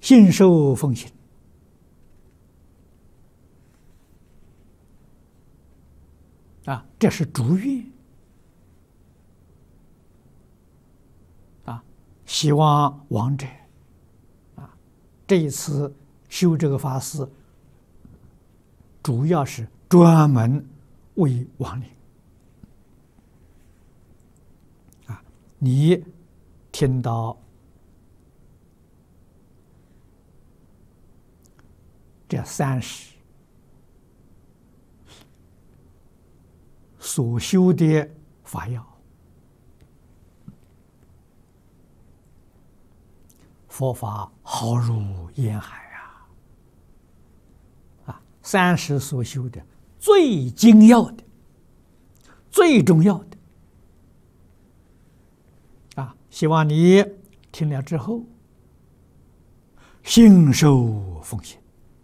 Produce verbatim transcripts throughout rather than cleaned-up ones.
信受奉行。啊，这是逐愿。啊，希望亡者，啊，这一次修这个法事，主要是专门为亡灵。啊，你听到这三世所修的法要，佛法浩如烟海啊！啊，三世所修的最精要的、最重要的啊！希望你听了之后，信受奉行。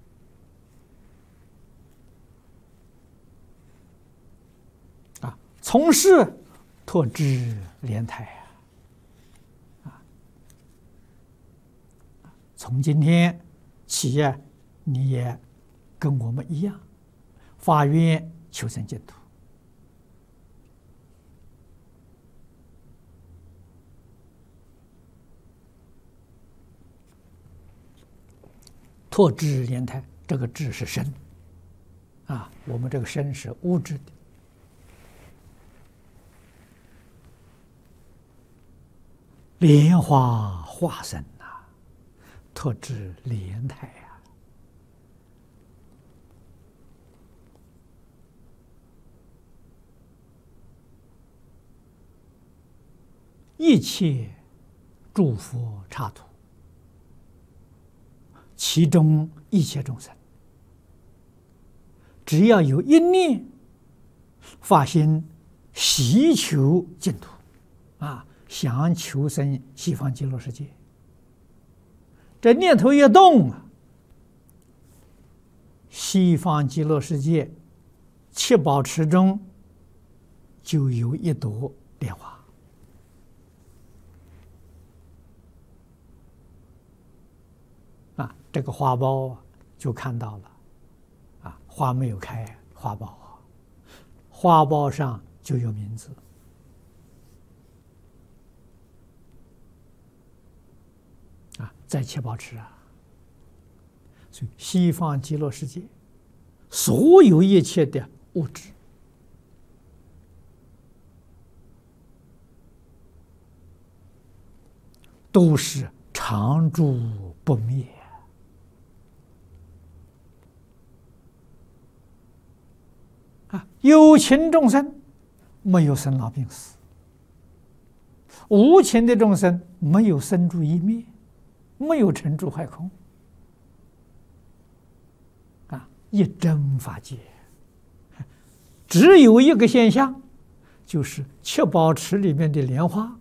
从事托支莲台啊！从今天起呀，你也跟我们一样，发愿求生净土。托支莲台，这个支是身啊，我们这个身是物质的。莲花化身呐、啊，托支莲台呀、啊，一切诸佛刹土，其中一切众生，只要有一念发心希求净土啊，想求生西方极乐世界，这念头一动啊，西方极乐世界七宝池中就有一朵莲花啊，这个花苞就看到了啊，花没有开，花苞花苞上就有名字。啊，在七宝池啊，所以西方极乐世界所有一切的物质，都是常住不灭啊！有情众生没有生老病死，无情的众生没有生住异灭。没有成住坏空啊，一真法界，只有一个现象，就是七宝池里面的莲花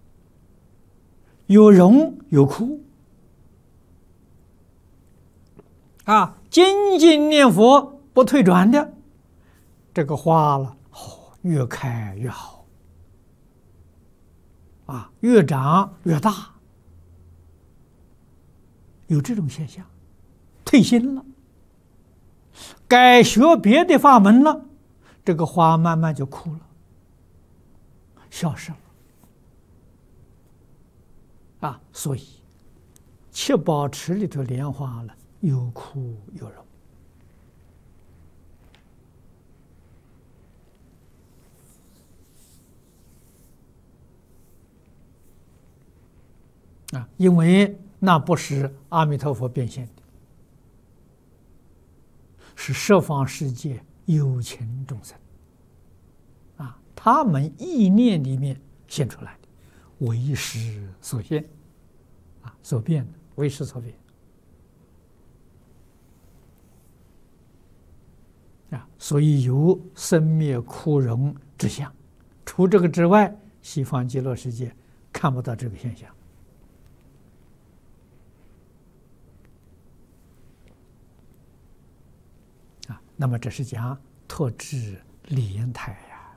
有荣有枯啊，精进念佛不退转的，这个花了哦，越开越好啊，越长越大。有这种现象，退心了，改学别的法门了，这个花慢慢就枯了，消失了啊！所以七宝池里头莲花了，有枯有荣啊，因为那不是阿弥陀佛变现的，是十方世界有情众生啊，他们意念里面现出来的，为识所现啊，所变的，为识所变啊，所以有生灭枯荣之相。除这个之外，西方极乐世界看不到这个现象。那么这是讲托支莲台呀，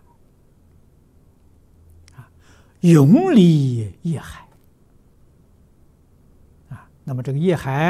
啊，永离业海啊。那么这个业海